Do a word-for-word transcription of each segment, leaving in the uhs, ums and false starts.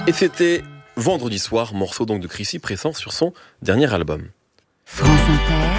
Et c'était Vendredi soir, morceau donc de Chrissy présent sur son dernier album. France Inter,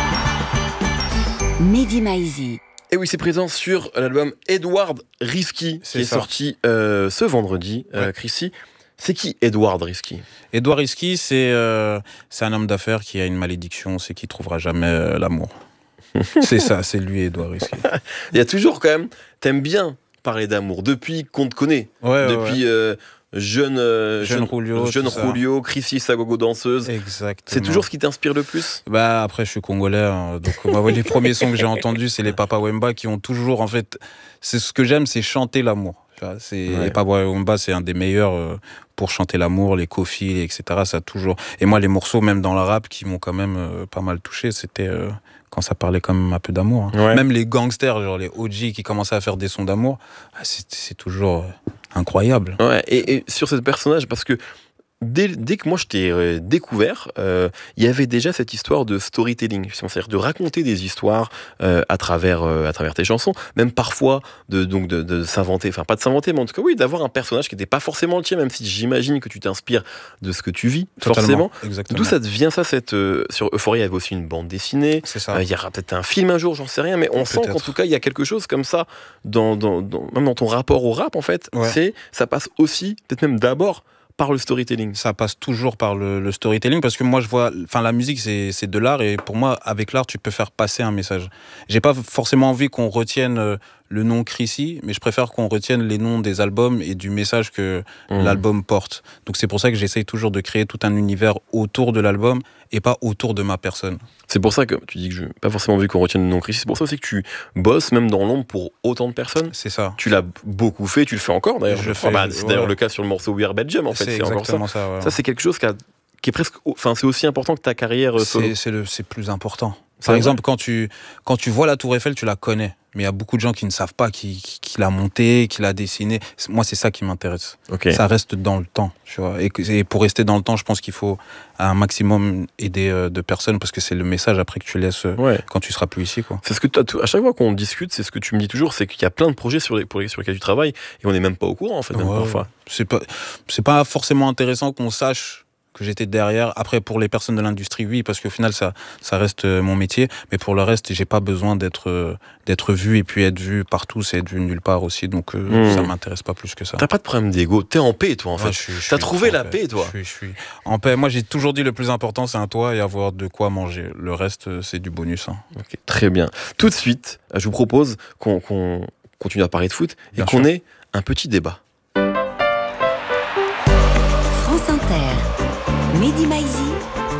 Mehdi Maizi. Et oui, c'est présent sur l'album Edward Risky, C'est qui est ça. sorti euh, ce vendredi. Euh, Ouais. Chrissy, c'est qui Edward Risky? Edouard Risky, c'est euh, c'est un homme d'affaires qui a une malédiction, c'est qu'il trouvera jamais euh, l'amour. C'est ça, c'est lui, Edouard Risky. Il y a toujours quand même, t'aimes bien parler d'amour, depuis qu'on te connaît, Ouais, depuis ouais, ouais. Euh, jeune, euh, Jeune Julio, jeune tout ça. Julio, Chrissy, sa gogo danseuse. Exactement. C'est toujours ce qui t'inspire le plus? Bah après, je suis congolais, hein, donc bah, ouais, les premiers sons que j'ai entendus, c'est les Papa Wemba qui ont toujours, en fait, c'est ce que j'aime, c'est chanter l'amour. Tu vois, c'est Ouais. les Papa Wemba, c'est un des meilleurs euh, pour chanter l'amour, les Kofi, et cetera. Ça a toujours. Et moi, les morceaux, même dans le rap, qui m'ont quand même euh, pas mal touché, c'était euh, quand ça parlait quand même un peu d'amour. hein. Ouais. Même les gangsters, genre les O G qui commençaient à faire des sons d'amour, ah, c'est, c'est toujours euh, incroyable. Ouais, et, et sur ce personnage, parce que dès, dès que moi je t'ai euh, découvert, euh, il y avait déjà cette histoire de storytelling, c'est-à-dire de raconter des histoires euh, à travers euh, à travers tes chansons, même parfois de donc de, de s'inventer, enfin pas de s'inventer, mais en tout cas oui, d'avoir un personnage qui n'était pas forcément le tien, même si j'imagine que tu t'inspires de ce que tu vis, Totalement, forcément. exactement. D'où ça te vient ça cette euh, sur Euphoria, il y avait aussi une bande dessinée. C'est ça. Euh, Il y aura peut-être un film un jour, j'en sais rien, mais on sent Peut-être. qu'en tout cas il y a quelque chose comme ça dans, dans, dans même dans ton rapport au rap en fait. Ouais. C'est ça passe aussi peut-être même d'abord par le storytelling. Ça passe toujours par le, le storytelling parce que moi je vois, enfin la musique c'est, c'est de l'art et pour moi avec l'art tu peux faire passer un message. J'ai pas forcément envie qu'on retienne euh, le nom Chrissy, mais je préfère qu'on retienne les noms des albums et du message que Mmh. l'album porte. Donc c'est pour ça que j'essaye toujours de créer tout un univers autour de l'album et pas autour de ma personne. C'est pour ça que tu dis que je n'ai pas forcément envie qu'on retienne le nom Chrissy. C'est pour ça aussi que tu bosses même dans l'ombre pour autant de personnes. C'est ça. Tu l'as beaucoup fait, tu le fais encore d'ailleurs. Je crois. fais- Bah, c'est ouais. d'ailleurs le cas sur le morceau We Are Belgium en fait. c'est C'est encore ça. exactement ça. ouais. Ça c'est quelque chose qui, a- qui est presque, enfin c'est aussi important que ta carrière euh, solo. C'est, c'est, le, c'est plus important. C'est Par vrai. exemple, quand tu, quand tu vois la Tour Eiffel, tu la connais. Mais il y a beaucoup de gens qui ne savent pas qui, qui, qui l'a montée, qui l'a dessinée. Moi, c'est ça qui m'intéresse. Ok. Ça reste dans le temps. Tu vois. Et, que- et pour rester dans le temps, je pense qu'il faut un maximum aider euh, de personnes parce que c'est le message après que tu laisses euh, Ouais. quand tu seras plus ici. Quoi. C'est ce que t'as tout- à chaque fois qu'on discute, c'est ce que tu me dis toujours, c'est qu'il y a plein de projets sur les, pour les- sur lesquels tu travailles et on n'est même pas au courant en fait, même Ouais, parfois. C'est pas, c'est pas forcément intéressant qu'on sache que j'étais derrière. Après, pour les personnes de l'industrie, oui, parce qu'au final, ça, ça reste euh, mon métier. Mais pour le reste, j'ai pas besoin d'être, euh, d'être vu et puis être vu partout, c'est être vu nulle part aussi. Donc, euh, Mmh. ça m'intéresse pas plus que ça. T'as pas de problème d'ego, t'es en paix toi en Ouais, fait. je suis- je T'as suis trouvé en la paix, toi. Je suis, je suis en paix. Moi, j'ai toujours dit le plus important, c'est un toit et avoir de quoi manger. Le reste, euh, c'est du bonus. hein. Ok, très bien. Tout de suite, je vous propose qu'on qu'on continue à parler de foot et Bien qu'on sûr. ait un petit débat. France Inter, Mehdi Maizi.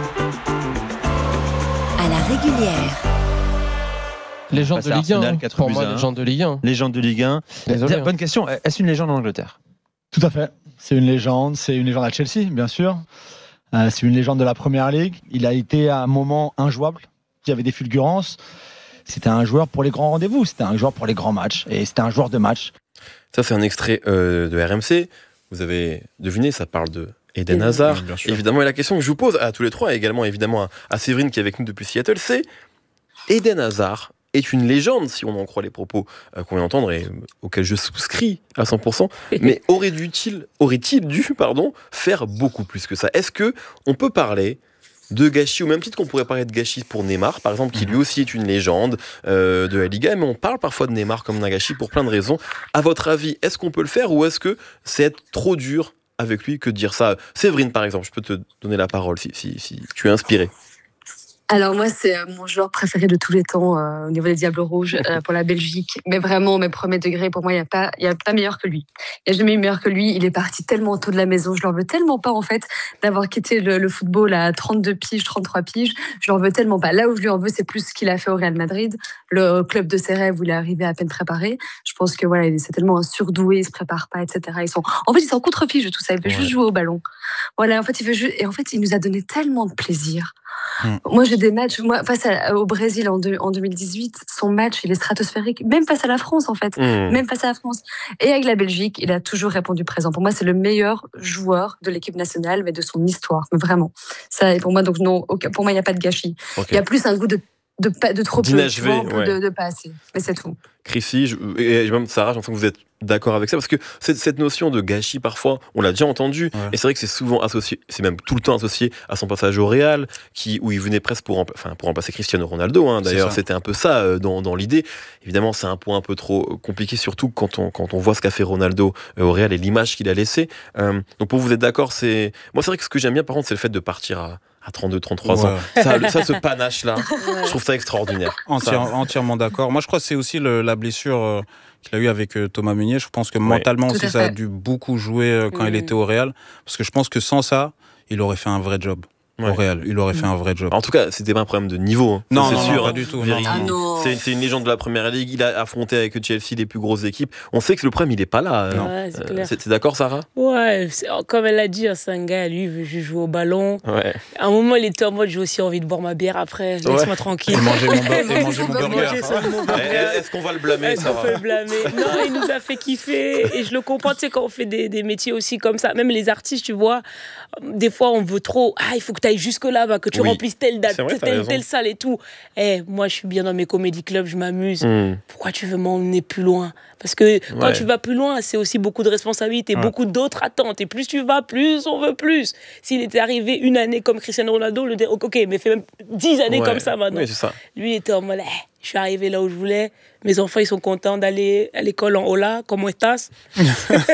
À la régulière. Légende Face de à Ligue un. Arsenal, hein. quatre Pour buts moi, à un. légende de Ligue un. Légende de Ligue un. Désolé, Bonne question. Est-ce une légende en Angleterre? Tout à fait. C'est une légende. C'est une légende à Chelsea, bien sûr. Euh, c'est une légende de la Première Ligue. Il a été à un moment injouable, qui avait des fulgurances. C'était un joueur pour les grands rendez-vous. C'était un joueur pour les grands matchs. Et c'était un joueur de match. Ça, c'est un extrait euh, de R M C. Vous avez deviné, ça parle de Eden Hazard. Oui, bien sûr. Évidemment, et la question que je vous pose à tous les trois, et également évidemment à, à Séverine qui est avec nous depuis Seattle, c'est Eden Hazard est une légende, si on en croit les propos euh, qu'on vient d'entendre et euh, auxquels je souscris à cent pour cent, mais aurait-il, aurait-il dû pardon, faire beaucoup plus que ça? Est-ce que on peut parler de gâchis, au même titre qu'on pourrait parler de gâchis pour Neymar, par exemple, qui lui aussi est une légende euh, de la Liga, mais on parle parfois de Neymar comme d'un gâchis pour plein de raisons. À votre avis, est-ce qu'on peut le faire ou est-ce que c'est être trop dur avec lui que de dire ça? Séverine, par exemple, je peux te donner la parole si, si, si tu es inspirée. Alors moi, c'est euh, mon joueur préféré de tous les temps euh, au niveau des Diables Rouges euh, pour la Belgique. Mais vraiment, mes premiers degrés, pour moi, il n'y a, pas- il y a pas meilleur que lui. Il n'y a jamais eu meilleur que lui. Il est parti tellement tôt de la maison. Je leur veux tellement pas, en fait, d'avoir quitté le, le football à trente-deux piges, trente-trois piges. Je leur veux tellement pas. Là où je lui en veux, c'est plus ce qu'il a fait au Real Madrid, le club de ses rêves où il est arrivé à peine préparé. Je pense que voilà, c'est tellement un surdoué, il se prépare pas, et cetera. Ils sont, en fait, ils sont contre-fiche de tout ça. Il veut Ouais. juste jouer au ballon. Voilà, en fait, il veut juste, et en fait, il nous a donné tellement de plaisir. Hmm. Moi, j'ai des matchs, moi, face à- au Brésil en, deux- en deux mille dix-huit, son match, il est stratosphérique, même face à la France, en fait. Mmh. Même face à la France. Et avec la Belgique, il a toujours répondu présent. Pour moi, c'est le meilleur joueur de l'équipe nationale, mais de son histoire, vraiment. Ça, et pour moi, donc non, aucun- pour moi, il n'y a pas de gâchis. Ok. Il y a plus un goût de de, pas, de trop peu, tu D'inachevé, vois, ou ouais. de, de pas assez. Mais c'est tout. Chrissy, je- et même Sarah, j'entends que vous êtes d'accord avec ça, parce que cette, cette notion de gâchis, parfois, on l'a déjà entendu, Ouais. et c'est vrai que c'est souvent associé, c'est même tout le temps associé à son passage au Real, qui, où il venait presque pour, rempla- enfin, pour remplacer Cristiano Ronaldo, hein, C'est d'ailleurs, ça. c'était un peu ça euh, dans, dans l'idée. Évidemment, c'est un point un peu trop compliqué, surtout quand on, quand on voit ce qu'a fait Ronaldo euh, au Real et l'image qu'il a laissée. Euh, donc pour vous être d'accord, c'est... Moi, c'est vrai que ce que j'aime bien, par contre, c'est le fait de partir à, à trente-deux, trente-trois ans. Ouais. Ça, le- ça, ce panache-là, je trouve ça extraordinaire. Entière- entièrement d'accord. Moi, je crois que c'est aussi le- la blessure euh, qu'il a eu avec euh, Thomas Meunier. Je pense que mentalement Tout aussi, à ça a fait. dû beaucoup jouer euh, quand il Mm. était au Real. Parce que je pense que sans ça, il aurait fait un vrai job Ouais. au Real. Il aurait fait un vrai job. En tout cas, c'était pas un problème de niveau. hein. Non, Ça, c'est non, sûr, non, pas hein. du tout. Véry- Non, non, non. non. C'est, c'est une légende de la première ligue. Il a affronté avec Chelsea les plus grosses équipes. On sait que le problème, il est pas là. Non. Ouais, c'est Euh, clair. c'est- T'es d'accord, Sarah? Ouais, c'est- comme elle l'a dit, hein, c'est un gars, lui, il veut juste jouer au ballon. Ouais. À un moment, il était en mode, j'ai aussi envie de boire ma bière après, laisse-moi Ouais. tranquille. Et manger mon, bur- et Manger manger mon son burger. Manger son bon burger. Eh, Est-ce qu'on va le blâmer, Est-ce qu'on Sarah? peut le blâmer? Non, il nous a fait kiffer et je le comprends, tu sais, quand on fait des, des métiers aussi comme ça, même les artistes, tu vois, des fois on veut trop, ah, il faut que tu ailles jusque-là, bah, que tu Oui. remplisses telle date, C'est vrai, t'as telle, raison. telle salle et tout. Eh, moi, je suis bien dans mes comédie clubs, je m'amuse. Hmm. Pourquoi tu veux m'emmener plus loin? Parce que quand Ouais. tu vas plus loin, c'est aussi beaucoup de responsabilités, Ouais. beaucoup d'autres attentes. Et plus tu vas, plus on veut plus. S'il était arrivé une année comme Cristiano Ronaldo, on lui dirait, ok, mais fais même dix années Ouais. comme ça maintenant. Oui, c'est ça. Lui, il était en mode, eh, je suis arrivé là où je voulais. Mes enfants, ils sont contents d'aller à l'école en Hola, comme estás. C'est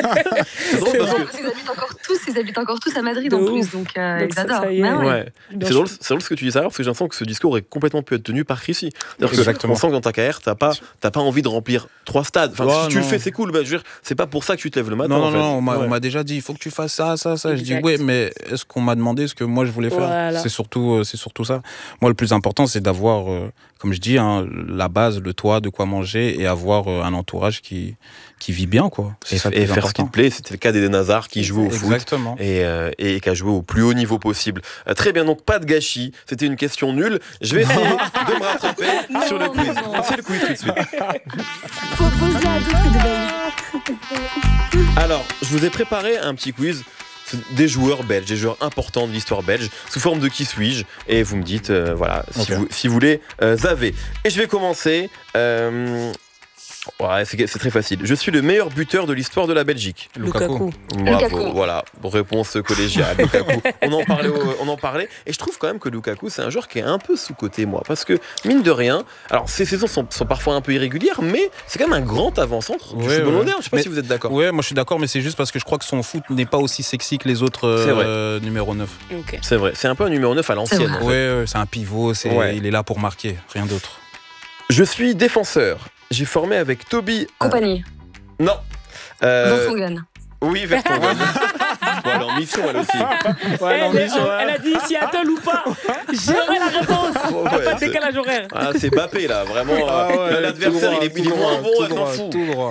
drôle parce que- Ils habitent encore tous, ils habitent encore tous à Madrid De en ouf. plus, donc, euh, Donc ils ça, adorent. ça y est. Bah ouais. Ouais. C'est drôle, c'est drôle ce que tu dis, Sarah, parce que j'ai l'impression que ce discours aurait complètement pu être tenu par Chrissy. C'est-à-dire que Exactement. on sent que dans ta carrière, t'as pas, t'as pas envie de remplir trois stades. Enfin, Ouais, si tu le non. fais, c'est cool. Bah, je veux dire, c'est pas pour ça que tu te lèves le matin. Non, non, en fait. non, on m'a, Ouais. on m'a déjà dit, il faut que tu fasses ça, ça, ça. Je dis, Exact. ouais, mais est-ce qu'on m'a demandé ce que moi je voulais faire? Voilà. C'est surtout, euh, c'est surtout ça. Moi, le plus important, c'est d'avoir, euh, comme je dis, hein, la base, le toit, de quoi manger et avoir euh, un entourage qui, qui vit bien, quoi. C'est Et, ça le et plus faire ce qui important. te plaît. C'était le cas d'Eden Hazard qui jouait au foot. Exactement. Et, euh, et qui a joué au plus haut niveau possible. Euh, très bien, donc pas de gâchis. C'était une question nulle. Je vais essayer de me rattraper sur le Non, quiz. non. C'est le quiz tout de suite. Faut poser à d'autres de Belge. Alors, je vous ai préparé un petit quiz. C'est des joueurs belges, des joueurs importants de l'histoire belge, sous forme de qui suis-je, et vous me dites, euh, voilà, si, Ok. vous, si vous les euh, avez. Et je vais commencer. euh, ouais, c'est, c'est très facile. Je suis le meilleur buteur de l'histoire de la Belgique. Lukaku. Bravo, Lukaku. voilà, réponse collégiale. Lukaku. On en parlait, au- on en parlait, et je trouve quand même que Lukaku, c'est un joueur qui est un peu sous côté, moi, parce que mine de rien, alors ses saisons sont, sont parfois un peu irrégulières, mais c'est quand même un grand avant-centre du Ouais, football ouais. moderne. Je sais pas Mais- si vous êtes d'accord. Ouais, moi je suis d'accord, mais c'est juste parce que je crois que son foot n'est pas aussi sexy que les autres C'est vrai. euh, numéro neuf. Ok. C'est vrai, c'est un peu un numéro neuf à l'ancienne. C'est en fait. Ouais, ouais, c'est un pivot, c'est, Ouais. il est là pour marquer, rien d'autre. Je suis défenseur. J'ai formé avec Toby. Compagnie. Non. Euh, Vertonghen. oui, Vertonghen. Bon, elle est en mission, elle aussi. elle, elle- elle a dit Seattle ou pas, j'aurai la réponse. Oh, Pas ouais, de c'est- décalage horaire. Ah, c'est Bappé, là, vraiment. euh, l'adversaire, il est, il est moins bon, elle s'en fout.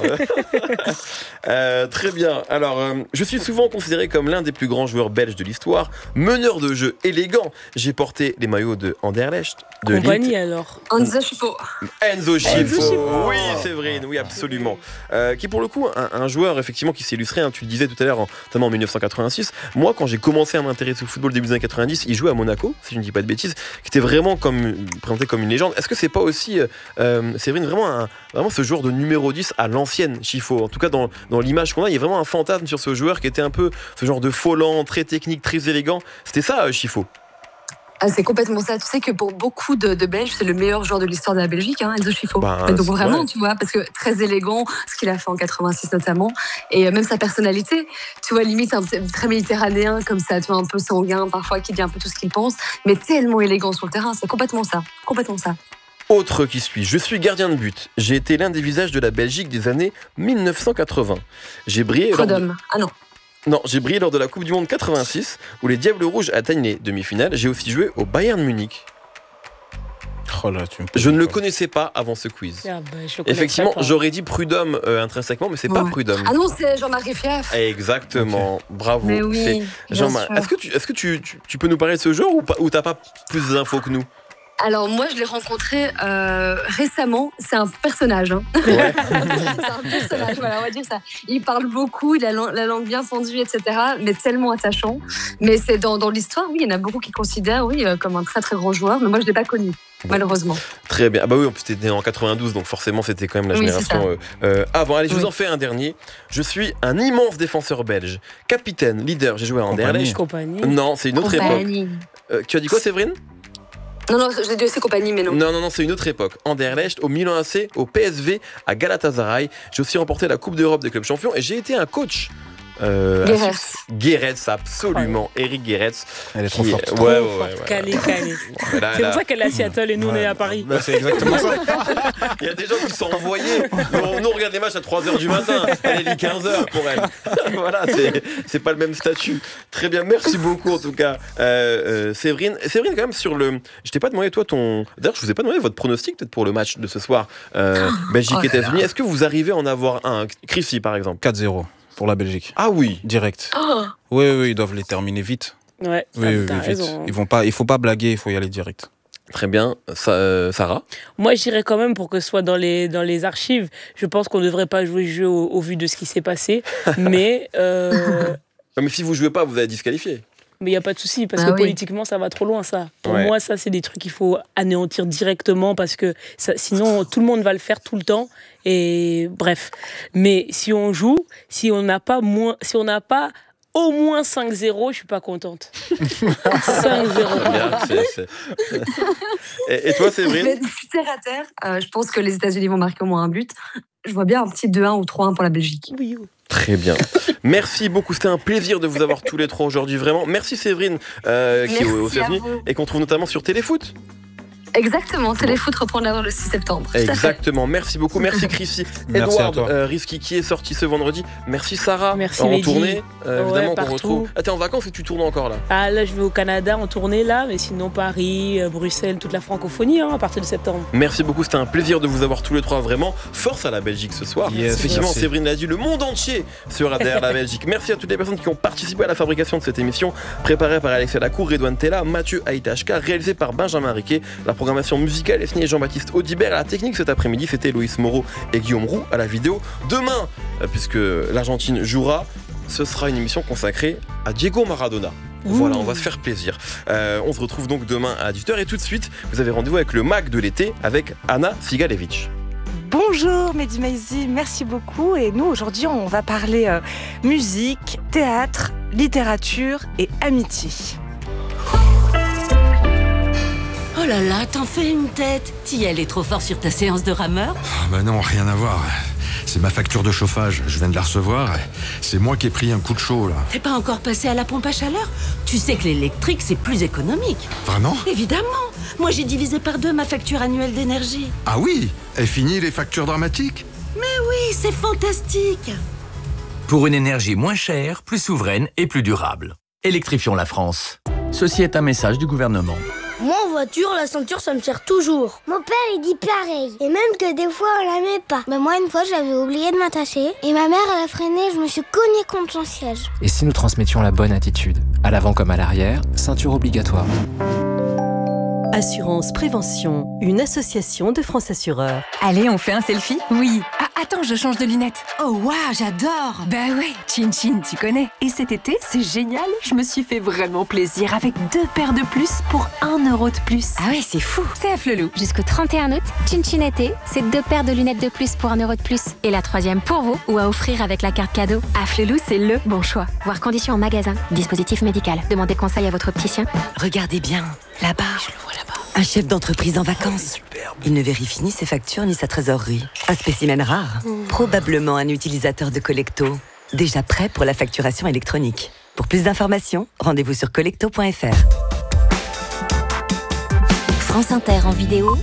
Euh, très bien. Alors, euh, je suis souvent considéré comme l'un des plus grands joueurs belges de l'histoire. Meneur de jeu élégant. J'ai porté les maillots de Anderlecht, de Lille, Compagnie alors. Anza Schifo. Enzo Schifo. Schifo. Oui, c'est vrai, oui, absolument. Euh, qui est pour le coup un, un joueur effectivement qui s'est illustré, hein, tu le disais tout à l'heure, en- notamment en mille neuf cent quatre-vingt-six. Moi, quand j'ai commencé à m'intéresser au football début des années quatre-vingt-dix, il jouait à Monaco, si je ne dis pas de bêtises, qui était vraiment comme, présenté comme une légende. Est-ce que c'est pas aussi, euh, euh, Séverine, vraiment, un, vraiment ce joueur de numéro dix à l'ancienne Schifo? En tout cas, dans, dans l'image qu'on a, il y a vraiment un fantasme sur ce joueur qui était un peu ce genre de volant, très technique, très élégant. C'était ça, euh, Schifo. Ah, c'est complètement ça. Tu sais que pour beaucoup de, de Belges, c'est le meilleur joueur de l'histoire de la Belgique, hein, Enzo Schifo. Bah, Mais donc c'est- vraiment, ouais. tu vois, parce que très élégant, ce qu'il a fait en quatre-vingt-six notamment, et euh, même sa personnalité, tu vois, limite un petit- très méditerranéen comme ça, tu vois, un peu sanguin parfois, qui dit un peu tout ce qu'il pense, mais tellement élégant sur le terrain. C'est complètement ça, complètement ça. Autre qui suis, je suis gardien de but. J'ai été l'un des visages de la Belgique des années mille neuf cent quatre-vingts. J'ai brillé lors de... Prodome. Ah non. Non, j'ai brillé lors de la Coupe du Monde quatre-vingt-six, où les Diables Rouges atteignent les demi-finales. J'ai aussi joué au Bayern Munich. Oh là, tu me poses Je ne le quoi. connaissais pas avant ce quiz. Ah bah, je le Effectivement, connaîtrais pas. j'aurais dit Prud'homme euh, intrinsèquement, mais c'est pas Ouais. Prud'homme. Ah non, c'est Jean-Marie Fief. Exactement, bravo. Mais C'est oui, bien Jean-Marie. sûr. Est-ce que, tu, est-ce que tu, tu, tu peux nous parler de ce joueur ou, pas, ou t'as pas plus d'infos que nous? Alors moi, je l'ai rencontré euh, récemment. C'est un personnage. Hein. Ouais. C'est un personnage, voilà, on va dire ça. Il parle beaucoup, il a la langue bien pendue, et cetera. Mais tellement attachant. Mais c'est dans, dans l'histoire, oui, il y en a beaucoup qui considèrent, oui, comme un très très grand joueur. Mais moi, je l'ai pas connu, bon. Malheureusement. Très bien. Ah bah oui, en plus t'étais né en quatre-vingt-douze, donc forcément c'était quand même la oui, génération euh, euh, avant. Allez, je oui. vous en fais un dernier. Je suis un immense défenseur belge, capitaine, leader. J'ai joué à Anderlecht. Compagnie. Non, c'est une autre Compagnie. époque. Euh, tu as dit quoi, Séverine? Non, non, j'ai dit aussi compagnie, mais non. Non, non, non, c'est une autre époque. Anderlecht, au Milan A C, au P S V, à Galatasaray. J'ai aussi remporté la Coupe d'Europe des clubs champions et j'ai été un coach. Euh, Guéretz. Guéretz, absolument. Eric Guéretz. Elle est trop qui- forte. Ouais, Trop ouais, forte, ouais, ouais. calé, calé. Ouais, là, C'est là, pour ça qu'elle est à Seattle et nous, on est à Paris. Bah, c'est exactement ça. il y a des gens qui sont envoyés. Nous, nous, on regarde les matchs à trois heures du matin. Elle est dit quinze heures pour elle. Voilà, c'est, c'est pas le même statut. Très bien, merci beaucoup en tout cas, euh, euh, Séverine. Séverine, quand même, sur le. Je t'ai pas demandé, toi, ton. D'ailleurs, je vous ai pas demandé votre pronostic peut-être pour le match de ce soir, euh, Belgique-États-Unis. Est-ce que vous arrivez à en avoir un? Chrissy, par exemple. quatre zéro pour la Belgique. Ah oui. Direct. Oh, Oui, oui, ils doivent les terminer vite. Ouais, Oui, oui, t'as oui, vite. raison. Ils vont pas, il faut pas blaguer, il faut y aller direct. Très bien. Ça, euh, Sarah. Moi, j'irais quand même pour que ce soit dans les, dans les archives. Je pense qu'on ne devrait pas jouer le jeu au, au vu de ce qui s'est passé. mais euh, Non, mais si vous jouez pas, vous êtes disqualifié. mais il n'y a pas de souci, parce Ah que oui. politiquement, ça va trop loin, ça. Pour Ouais. moi, ça, c'est des trucs qu'il faut anéantir directement, parce que ça, sinon, tout le monde va le faire tout le temps. Et bref. Mais si on joue, si on n'a pas moins, si on n'a pas au moins cinq zéro, je suis pas contente. cinq zéro. Bien, c'est- c'est- et, et toi, Séverine? mais terre à terre, euh, je pense que les États-Unis vont marquer au moins un but. Je vois bien un petit deux un ou trois un pour la Belgique. Oui, oui. Très bien. Merci beaucoup. C'était un plaisir de vous avoir tous les trois aujourd'hui. Vraiment. Merci Séverine euh, qui est aux Merci à États-Unis vous. et qu'on trouve notamment sur Téléfoot. Exactement, Téléfoot reprendra le six septembre. Tout à fait. Exactement. Merci beaucoup. Merci Chrissy. Merci à Edward toi. euh, Risky qui est sorti ce vendredi. Merci Sarah. Merci, en Mehdi. tournée. Euh, Ouais, évidemment qu'on partout. retrouve. Ah, t'es en vacances et tu tournes encore là. Ah, là, je vais au Canada en tournée, là, mais sinon Paris, euh, Bruxelles, toute la francophonie, hein, à partir de septembre. Merci beaucoup. C'était un plaisir de vous avoir tous les trois. Vraiment. Force à la Belgique ce soir. Yes, Effectivement, merci. Séverine l'a dit, le monde entier sera derrière la Belgique. Merci à toutes les personnes qui ont participé à la fabrication de cette émission, préparée par Alexia Lacour, Redouane Tella, Mathieu Aïtachka, réalisée par Benjamin Riquet. La programmation musicale est signée Jean-Baptiste Audibert. À la technique cet après-midi, c'était Loïs Moreau et Guillaume Roux. À la vidéo, demain, euh, puisque l'Argentine jouera, ce sera une émission consacrée à Diego Maradona. Voilà, on va se faire plaisir. Euh, on se retrouve donc demain à dix-huit heures et tout de suite, vous avez rendez-vous avec le Mac de l'été avec Anna Sigalevich. Bonjour Mehdi Maizi, merci beaucoup. Et nous aujourd'hui on va parler euh, musique, théâtre, littérature et amitié. Oh là là, t'en fais une tête. T'y allais trop fort sur ta séance de rameur? Ah bah non, rien à voir. C'est ma facture de chauffage, je viens de la recevoir. C'est moi qui ai pris un coup de chaud là. T'es pas encore passé à la pompe à chaleur? Tu sais que l'électrique, c'est plus économique. Vraiment? Évidemment. Moi, j'ai divisé par deux ma facture annuelle d'énergie. Ah oui? Est fini les factures dramatiques? Oui, c'est fantastique. Pour une énergie moins chère, plus souveraine et plus durable. Électrifions la France. Ceci est un message du gouvernement. Moi, en voiture, la ceinture, ça me sert toujours. Mon père, il dit pareil. Et même que des fois, on la met pas. Bah moi, une fois, j'avais oublié de m'attacher. Et ma mère, elle a freiné, je me suis cognée contre son siège. Et si nous transmettions la bonne attitude, à l'avant comme à l'arrière, ceinture obligatoire. Assurance Prévention, une association de France Assureurs. Allez, on fait un selfie? Oui. Ah, attends, je change de lunettes. Oh, waouh, j'adore. Bah ouais, Chin Chin, tu connais. Et cet été, c'est génial. Je me suis fait vraiment plaisir avec deux paires de plus pour un euro de plus. Ah ouais, c'est fou. C'est à Flelou. Jusqu'au trente et un août, Chin Chin été, c'est deux paires de lunettes de plus pour un euro de plus. Et la troisième pour vous, ou à offrir avec la carte cadeau. À Flelou, c'est le bon choix. Voir conditions en magasin. Dispositif médical. Demandez conseil à votre opticien. Regardez bien, là-bas. Je le vois là-bas. Un chef d'entreprise en vacances. Il ne vérifie ni ses factures ni sa trésorerie. Un spécimen rare. Mmh. Probablement un utilisateur de Collecto. Déjà prêt pour la facturation électronique. Pour plus d'informations, rendez-vous sur collecto point f r. France Inter en vidéo.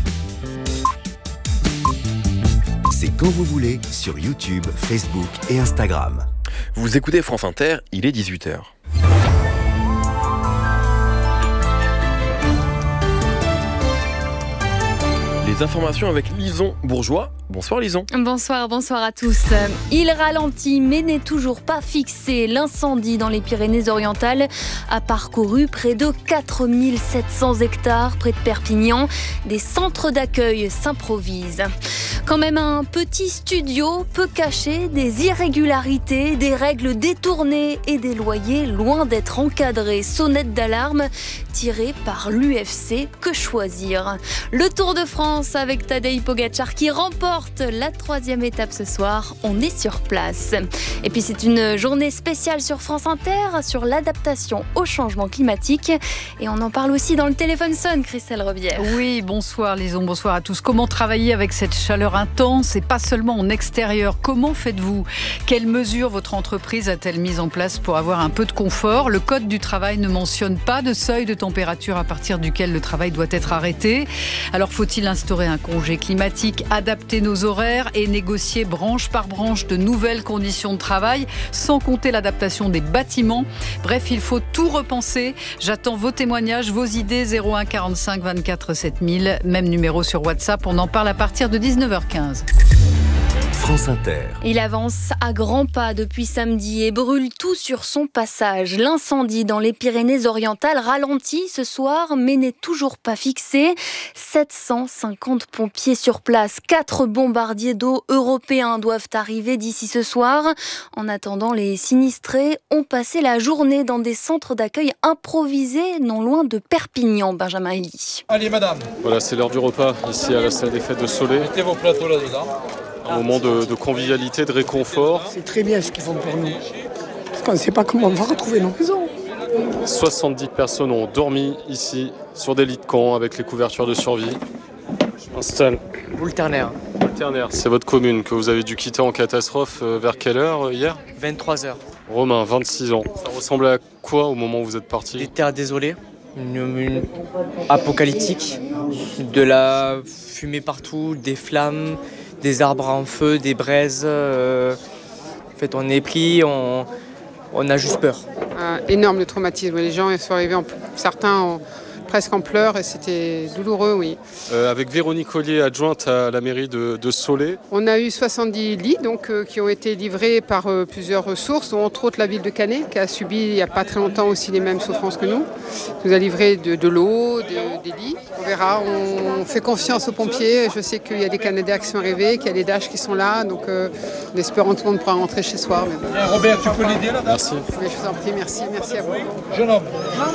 C'est quand vous voulez sur YouTube, Facebook et Instagram. Vous écoutez France Inter, il est dix-huit heures. Les les informations avec Lison Bourgeois. Bonsoir Lison. Bonsoir, bonsoir à tous. Il ralentit mais n'est toujours pas fixé. L'incendie dans les Pyrénées-Orientales a parcouru près de quatre mille sept cents hectares près de Perpignan. Des centres d'accueil s'improvisent. Quand même un petit studio peut cacher des irrégularités, des règles détournées et des loyers loin d'être encadrés. Sonnette d'alarme tirée par l'U F C. Que choisir ? Le Tour de France avec Tadej Pogačar qui remporte la troisième étape ce soir. On est sur place. Et puis c'est une journée spéciale sur France Inter sur l'adaptation au changement climatique. Et on en parle aussi dans le téléphone sonne, Christelle Rebière. Oui, bonsoir Lison, bonsoir à tous. Comment travailler avec cette chaleur intense et pas seulement en extérieur ? Comment faites-vous ? Quelles mesures votre entreprise a-t-elle mises en place pour avoir un peu de confort ? Le Code du travail ne mentionne pas de seuil de température à partir duquel le travail doit être arrêté. Alors faut-il instaurer un congé climatique, adapter nos horaires et négocier branche par branche de nouvelles conditions de travail, sans compter l'adaptation des bâtiments ? Bref, il faut tout repenser. J'attends vos témoignages, vos idées. Zéro un quarante-cinq vingt-quatre sept mille, même numéro sur WhatsApp. On en parle à partir de dix-neuf heures quinze. France Inter. Il avance à grands pas depuis samedi et brûle tout sur son passage. L'incendie dans les Pyrénées-Orientales ralentit ce soir, mais n'est toujours pas fixé. sept cent cinquante pompiers sur place. Quatre bombardiers d'eau européens doivent arriver d'ici ce soir. En attendant, les sinistrés ont passé la journée dans des centres d'accueil improvisés, non loin de Perpignan. Benjamin Elie. Allez, madame. Voilà, c'est l'heure du repas, ici à la salle des fêtes de Soleil. Mettez vos plateaux là-dedans. Un moment de, de convivialité, de réconfort. C'est très bien ce qu'ils font pour nous. Parce qu'on ne sait pas comment on va retrouver nos maisons. soixante-dix personnes ont dormi ici, sur des lits de camp, avec les couvertures de survie. Je m'installe. Boule-Ternaire. Boule-Ternaire, c'est votre commune que vous avez dû quitter en catastrophe euh, vers quelle heure euh, hier ? vingt-trois heures. Romain, vingt-six ans. Ça ressemblait à quoi au moment où vous êtes parti ? Des terres désolées, une, une apocalyptique, de la fumée partout, des flammes, des arbres en feu, des braises. Euh, en fait, on est pris, on, on a juste peur. Un énorme le traumatisme. Les gens sont arrivés, en, certains en, presque en pleurs et c'était douloureux, oui. Euh, avec Véronique Collier, adjointe à la mairie de, de Soleil. On a eu soixante-dix lits donc, euh, qui ont été livrés par euh, plusieurs ressources, dont entre autres la ville de Canet, qui a subi il n'y a pas très longtemps aussi les mêmes souffrances que nous. Qui nous a livré de, de l'eau, de, des lits. On verra, on fait confiance aux pompiers. Je sais qu'il y a des Canadiens qui sont arrivés, qu'il y a les D H qui sont là, donc euh, en espérant que tout le monde pourra rentrer chez soi. Mais bon. Robert, tu peux l'aider là ? Merci. Oui, je vous en prie, merci, merci à vous. Jeune homme.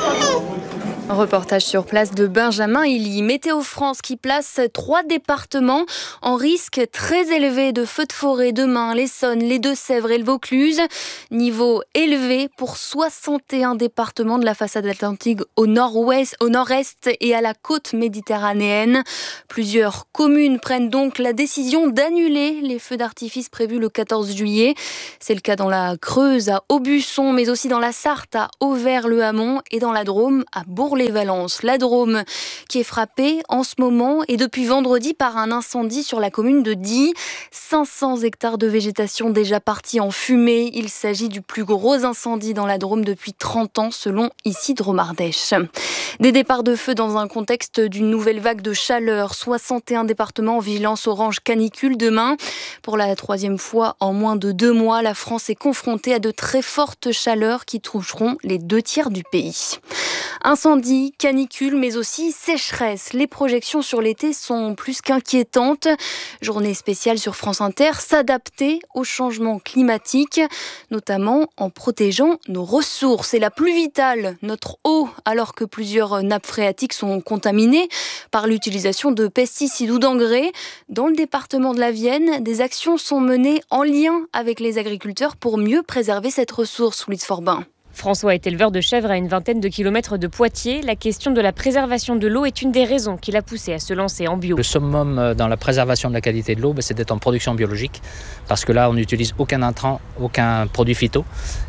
Un reportage sur place de Benjamin Elie. Météo France qui place trois départements en risque très élevé de feux de forêt demain, l'Essonne, les Deux-Sèvres et le Vaucluse. Niveau élevé pour soixante et un départements de la façade atlantique au nord-ouest, au nord-est et à la côte méditerranéenne. Plusieurs communes prennent donc la décision d'annuler les feux d'artifice prévus le quatorze juillet. C'est le cas dans la Creuse, à Aubusson, mais aussi dans la Sarthe, à Auvers-le-Hamon et dans la Drôme, à Bourg-les-Valences. La Drôme qui est frappée en ce moment et depuis vendredi par un incendie sur la commune de Die. cinq cents hectares de végétation déjà partis en fumée. Il s'agit du plus gros incendie dans la Drôme depuis trente ans selon Isidro Mardèche. Des départs de feu dans un contexte d'une nouvelle vague de chaleur. soixante et un départements en vigilance orange canicule demain. Pour la troisième fois en moins de deux mois, la France est confrontée à de très fortes chaleurs qui toucheront les deux tiers du pays. Incendie, canicule, mais aussi sécheresse. Les projections sur l'été sont plus qu'inquiétantes. Journée spéciale sur France Inter, s'adapter au changement climatique, notamment en protégeant nos ressources. Et la plus vitale, notre eau, alors que plusieurs nappes phréatiques sont contaminées par l'utilisation de pesticides ou d'engrais. Dans le département de la Vienne, des actions sont menées en lien avec les agriculteurs pour mieux préserver cette ressource, Louise Forbin. François est éleveur de chèvres à une vingtaine de kilomètres de Poitiers. La question de la préservation de l'eau est une des raisons qui l'a poussé à se lancer en bio. Le summum dans la préservation de la qualité de l'eau, c'est d'être en production biologique. Parce que là, on n'utilise aucun intrant, aucun produit phyto.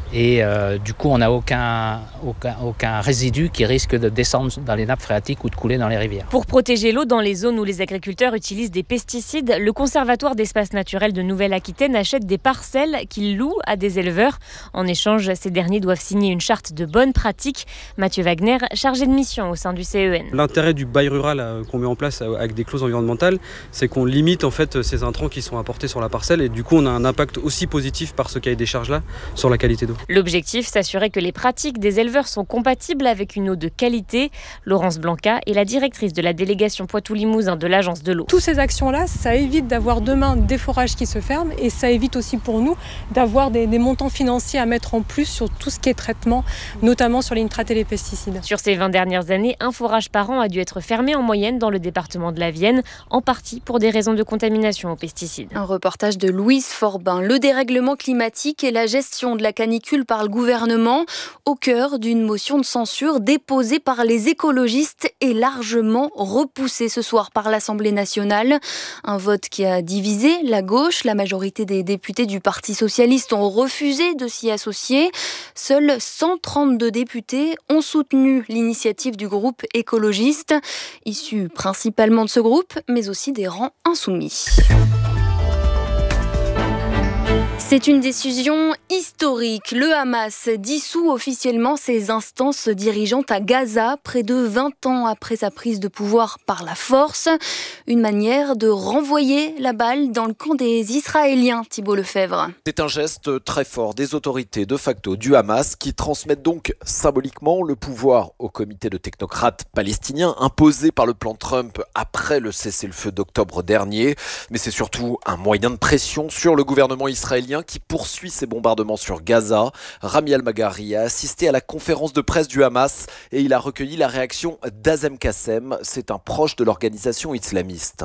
Et euh, du coup, on n'a aucun, aucun, aucun résidu qui risque de descendre dans les nappes phréatiques ou de couler dans les rivières. Pour protéger l'eau dans les zones où les agriculteurs utilisent des pesticides, le Conservatoire d'espaces naturels de Nouvelle-Aquitaine achète des parcelles qu'il loue à des éleveurs. En échange, ces derniers doivent signer une charte de bonnes pratiques. Mathieu Wagner, chargé de mission au sein du C E N. L'intérêt du bail rural euh, qu'on met en place euh, avec des clauses environnementales, c'est qu'on limite en fait ces intrants qui sont apportés sur la parcelle et du coup on a un impact aussi positif par ce cahier des charges-là sur la qualité d'eau. L'objectif, s'assurer que les pratiques des éleveurs sont compatibles avec une eau de qualité. Laurence Blanca est la directrice de la délégation Poitou-Limousin de l'Agence de l'eau. Toutes ces actions-là, ça évite d'avoir demain des forages qui se ferment et ça évite aussi pour nous d'avoir des, des montants financiers à mettre en plus sur tout ce qui est traitement, notamment sur les nitrates et les pesticides. Sur ces vingt dernières années, un forage par an a dû être fermé en moyenne dans le département de la Vienne, en partie pour des raisons de contamination aux pesticides. Un reportage de Louise Forbin. Le dérèglement climatique et la gestion de la canicule par le gouvernement au cœur d'une motion de censure déposée par les écologistes et largement repoussée ce soir par l'Assemblée nationale. Un vote qui a divisé la gauche. La majorité des députés du Parti socialiste ont refusé de s'y associer. Seuls cent trente-deux députés ont soutenu l'initiative du groupe écologiste, issu principalement de ce groupe, mais aussi des rangs insoumis. C'est une décision historique. Le Hamas dissout officiellement ses instances dirigeantes à Gaza, près de vingt ans après sa prise de pouvoir par la force. Une manière de renvoyer la balle dans le camp des Israéliens, Thibault Lefebvre. C'est un geste très fort des autorités de facto du Hamas qui transmettent donc symboliquement le pouvoir au comité de technocrates palestiniens imposé par le plan Trump après le cessez-le-feu d'octobre dernier. Mais c'est surtout un moyen de pression sur le gouvernement israélien qui poursuit ses bombardements sur Gaza. Rami Al-Maghari a assisté à la conférence de presse du Hamas et il a recueilli la réaction d'Azem Kassem. C'est un proche de l'organisation islamiste.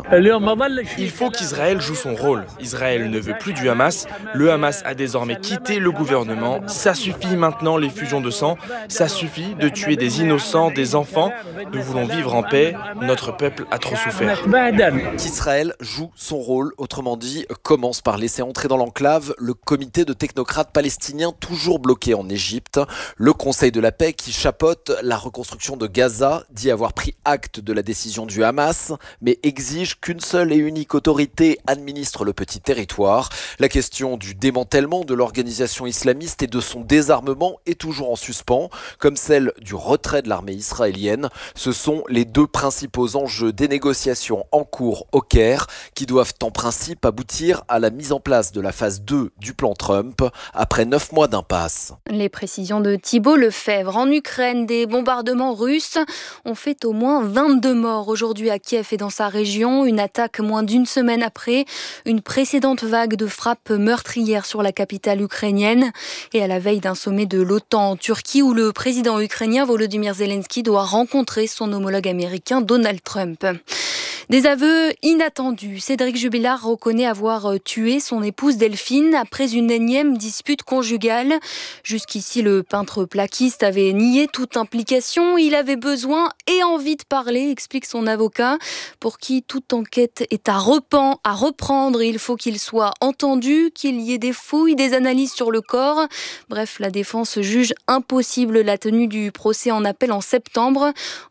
Il faut qu'Israël joue son rôle. Israël ne veut plus du Hamas. Le Hamas a désormais quitté le gouvernement. Ça suffit maintenant les fusions de sang. Ça suffit de tuer des innocents, des enfants. Nous voulons vivre en paix. Notre peuple a trop souffert. Qu'Israël joue son rôle, autrement dit, commence par laisser entrer dans l'enclave le comité de technocrates palestiniens toujours bloqué en Égypte. Le Conseil de la paix qui chapeaute la reconstruction de Gaza dit avoir pris acte de la décision du Hamas, mais exige qu'une seule et unique autorité administre le petit territoire. La question du démantèlement de l'organisation islamiste et de son désarmement est toujours en suspens, comme celle du retrait de l'armée israélienne. Ce sont les deux principaux enjeux des négociations en cours au Caire, qui doivent en principe aboutir à la mise en place de la phase deux du plan Trump, après neuf mois d'impasse. Les précisions de Thibault Lefebvre. En Ukraine, des bombardements russes ont fait au moins vingt-deux morts aujourd'hui à Kiev et dans sa région. Une attaque moins d'une semaine après une précédente vague de frappes meurtrières sur la capitale ukrainienne. Et à la veille d'un sommet de l'OTAN en Turquie où le président ukrainien Volodymyr Zelensky doit rencontrer son homologue américain Donald Trump. Des aveux inattendus. Cédric Jubilard reconnaît avoir tué son épouse Delphine après une énième dispute conjugale. Jusqu'ici, le peintre plaquiste avait nié toute implication. Il avait besoin et envie de parler, explique son avocat, pour qui toute enquête est à, repen, à reprendre. Il faut qu'il soit entendu, qu'il y ait des fouilles, des analyses sur le corps. Bref, la défense juge impossible la tenue du procès en appel en septembre.